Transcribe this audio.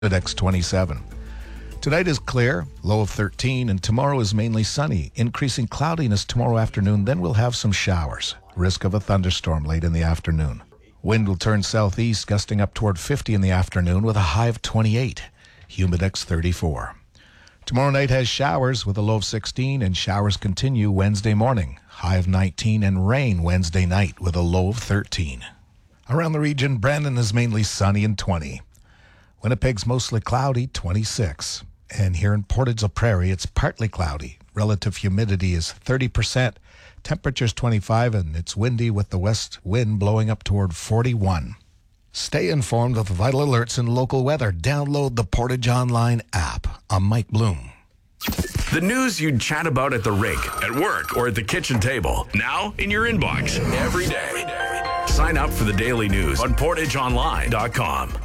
Index 27. Tonight is clear, low of 13, and tomorrow is mainly sunny. Increasing cloudiness tomorrow afternoon, then we'll have some showers. Risk of a thunderstorm late in the afternoon. Wind will turn southeast, gusting up toward 50 in the afternoon with a high of 28. Humidex 34. Tomorrow night has showers with a low of 16, and showers continue Wednesday morning. High of 19, and rain Wednesday night with a low of 13. Around the region, Brandon is mainly sunny and 20. Winnipeg's mostly cloudy, 26. And here in Portage la Prairie, it's partly cloudy. Relative humidity is 30%. Temperature's 25, and it's windy with the west wind blowing up toward 41. Stay informed with vital alerts and local weather. Download the Portage Online app. I'm Mike Bloom. The news you'd chat about at the rink, at work, or at the kitchen table. Now in your inbox every day. Sign up for the daily news on PortageOnline.com.